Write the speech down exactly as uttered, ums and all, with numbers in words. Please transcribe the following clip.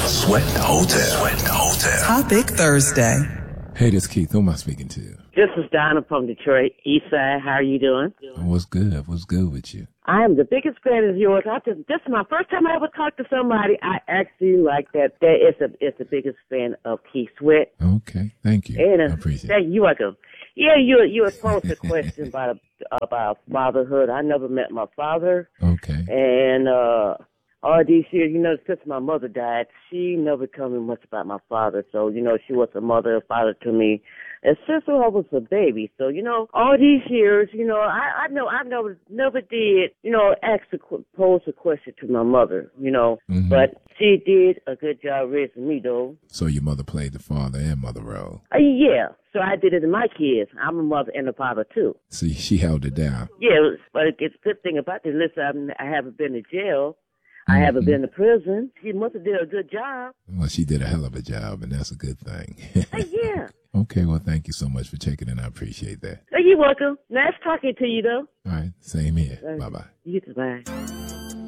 Sweat Hotel. Sweat Hotel. Topic Thursday. Hey, this is Keith. Who am I speaking to? This is Donna from Detroit, East Side. How are you doing? What's good? What's good with you? I am the biggest fan of yours. I just, this is my first time I ever talked to somebody. I actually like that. That is a, is the biggest fan of Keith Sweat. Okay, thank you. And, uh, I appreciate thank it. you. You're welcome. Yeah, you you had posed a question about about fatherhood. I never met my father. Okay. And uh, all these years, you know, since my mother died, she never told me much about my father. So, you know, she was a mother and father to me. And since I was a baby, so, you know, all these years, you know, I, I know I never never did, you know, ask a, pose a question to my mother, you know, Mm-hmm. but she did a good job raising me, though. So your mother played the father and mother role. Uh, yeah, so I did it to my kids. I'm a mother and a father, too. See, she held it down. Yeah, but it's a good thing about this. Listen, I haven't been to jail. I Mm-hmm. haven't been to prison. She must have did a good job. Well, she did a hell of a job, and that's a good thing. Uh, yeah. Okay, well, thank you so much for checking in. I appreciate that. Uh, you're welcome. Nice talking to you, though. All right, same here. Uh, Bye-bye. You too, bye.